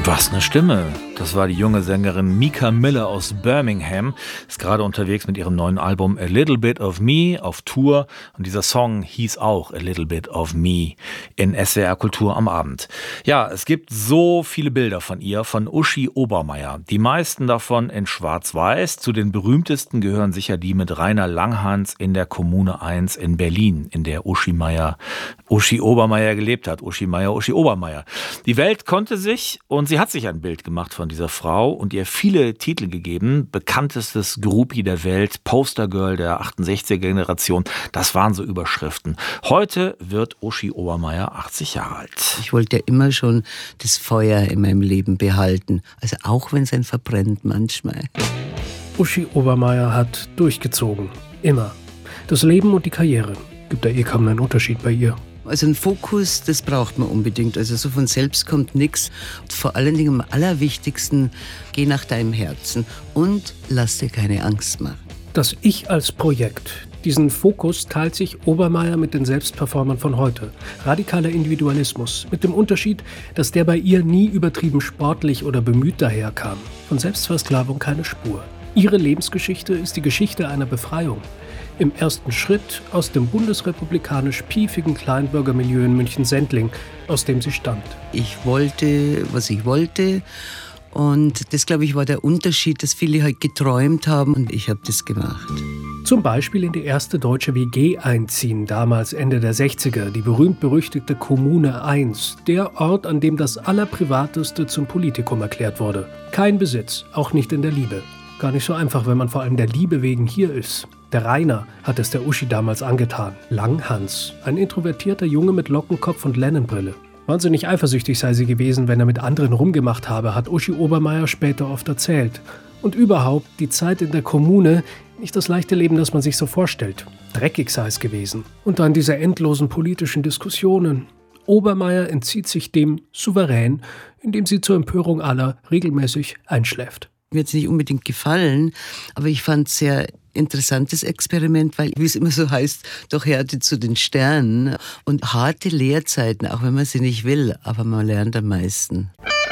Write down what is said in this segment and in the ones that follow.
Was eine Stimme. Das war die junge Sängerin Mika Miller aus Birmingham. Ist gerade unterwegs mit ihrem neuen Album A Little Bit of Me auf Tour. Und dieser Song hieß auch A Little Bit of Me in SWR Kultur am Abend. Ja, es gibt so viele Bilder von ihr, von Uschi Obermaier. Die meisten davon in Schwarz-Weiß. Zu den berühmtesten gehören sicher die mit Rainer Langhans in der Kommune 1 in Berlin, in der Uschi Obermaier gelebt hat. Uschi Obermaier. Die Welt konnte sich und sie hat sich ein Bild gemacht von dieser Frau und ihr viele Titel gegeben. Bekanntestes Groupie der Welt, Postergirl der 68er-Generation. Das waren so Überschriften. Heute wird Uschi Obermaier 80 Jahre alt. Ich wollte ja immer schon das Feuer in meinem Leben behalten. Also auch wenn es ein verbrennt manchmal. Uschi Obermaier hat durchgezogen. Immer. Das Leben und die Karriere. Gibt da kaum einen Unterschied bei ihr. Also ein Fokus, das braucht man unbedingt. Also so von selbst kommt nichts. Vor allen Dingen am allerwichtigsten, geh nach deinem Herzen und lass dir keine Angst machen. Das Ich als Projekt. Diesen Fokus teilt sich Obermaier mit den Selbstperformern von heute. Radikaler Individualismus. Mit dem Unterschied, dass der bei ihr nie übertrieben sportlich oder bemüht daherkam. Von Selbstversklavung keine Spur. Ihre Lebensgeschichte ist die Geschichte einer Befreiung. Im ersten Schritt aus dem bundesrepublikanisch piefigen Kleinbürgermilieu in München-Sendling, aus dem sie stammt. Ich wollte, was ich wollte. Und das, glaube ich, war der Unterschied, dass viele halt geträumt haben und ich habe das gemacht. Zum Beispiel in die erste deutsche WG einziehen, damals Ende der 60er, die berühmt-berüchtigte Kommune 1, der Ort, an dem das Allerprivateste zum Politikum erklärt wurde. Kein Besitz, auch nicht in der Liebe. Gar nicht so einfach, wenn man vor allem der Liebe wegen hier ist. Der Rainer hat es der Uschi damals angetan. Langhans, ein introvertierter Junge mit Lockenkopf und Lennonbrille. Wahnsinnig eifersüchtig sei sie gewesen, wenn er mit anderen rumgemacht habe, hat Uschi Obermaier später oft erzählt. Und überhaupt, die Zeit in der Kommune, nicht das leichte Leben, das man sich so vorstellt. Dreckig sei es gewesen. Und dann diese endlosen politischen Diskussionen. Obermaier entzieht sich dem souverän, indem sie zur Empörung aller regelmäßig einschläft. Mir hat es nicht unbedingt gefallen, aber ich fand es sehr interessantes Experiment, weil, wie es immer so heißt, doch Härte zu den Sternen und harte Lehrzeiten, auch wenn man sie nicht will, aber man lernt am meisten.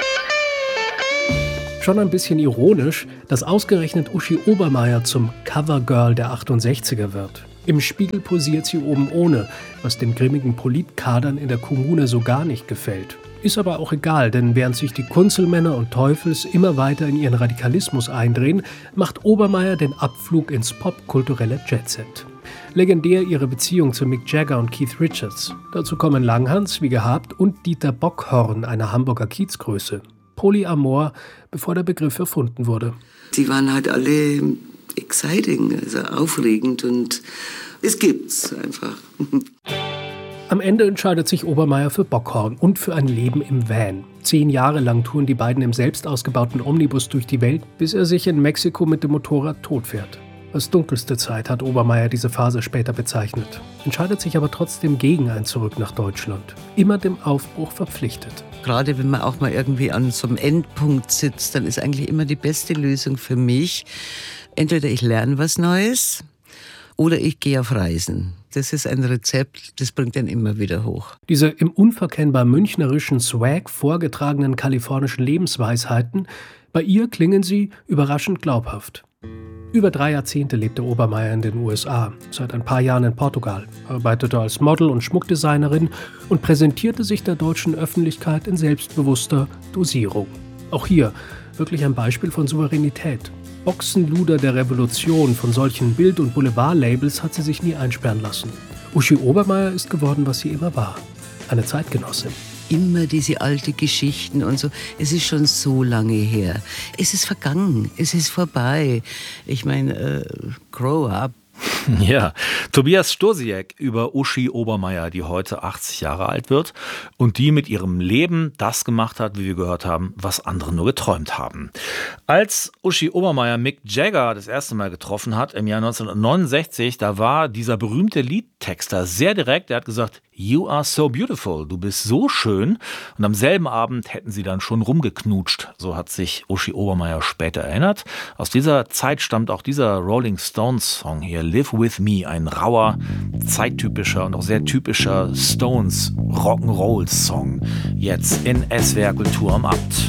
Schon ein bisschen ironisch, dass ausgerechnet Uschi Obermaier zum Covergirl der 68er wird. Im Spiegel posiert sie oben ohne, was den grimmigen Politkadern in der Kommune so gar nicht gefällt. Ist aber auch egal, denn während sich die Kunzelmänner und Teufels immer weiter in ihren Radikalismus eindrehen, macht Obermaier den Abflug ins popkulturelle Jetset. Legendär ihre Beziehung zu Mick Jagger und Keith Richards. Dazu kommen Langhans, wie gehabt, und Dieter Bockhorn, eine Hamburger Kiezgröße. Polyamor, bevor der Begriff erfunden wurde. Sie waren halt alle exciting, also aufregend und es gibt's einfach. Am Ende entscheidet sich Obermaier für Bockhorn und für ein Leben im Van. 10 Jahre lang touren die beiden im selbst ausgebauten Omnibus durch die Welt, bis er sich in Mexiko mit dem Motorrad totfährt. Als dunkelste Zeit hat Obermaier diese Phase später bezeichnet, entscheidet sich aber trotzdem gegen ein Zurück nach Deutschland. Immer dem Aufbruch verpflichtet. Gerade wenn man auch mal irgendwie an so einem Endpunkt sitzt, dann ist eigentlich immer die beste Lösung für mich, entweder ich lerne was Neues oder ich gehe auf Reisen. Das ist ein Rezept, das bringt einen immer wieder hoch. Diese im unverkennbar münchnerischen Swag vorgetragenen kalifornischen Lebensweisheiten, bei ihr klingen sie überraschend glaubhaft. Über 3 Jahrzehnte lebte Obermaier in den USA, seit ein paar Jahren in Portugal, arbeitete als Model und Schmuckdesignerin und präsentierte sich der deutschen Öffentlichkeit in selbstbewusster Dosierung. Auch hier wirklich ein Beispiel von Souveränität. Boxenluder der Revolution von solchen Bild- und Boulevard-Labels hat sie sich nie einsperren lassen. Uschi Obermaier ist geworden, was sie immer war. Eine Zeitgenossin. Immer diese alte Geschichten und so. Es ist schon so lange her. Es ist vergangen. Es ist vorbei. Ich meine, grow up. Ja, Tobias Stosiek über Uschi Obermaier, die heute 80 Jahre alt wird und die mit ihrem Leben das gemacht hat, wie wir gehört haben, was andere nur geträumt haben. Als Uschi Obermaier Mick Jagger das erste Mal getroffen hat, im Jahr 1969, da war dieser berühmte Liedtexter sehr direkt. Er hat gesagt, "You are so beautiful", du bist so schön. Und am selben Abend hätten sie dann schon rumgeknutscht. So hat sich Uschi Obermaier später erinnert. Aus dieser Zeit stammt auch dieser Rolling Stones Song hier, Live With Me, ein rauer, zeittypischer und auch sehr typischer Stones Rock'n'Roll Song. Jetzt in SWR Kultur am Abend.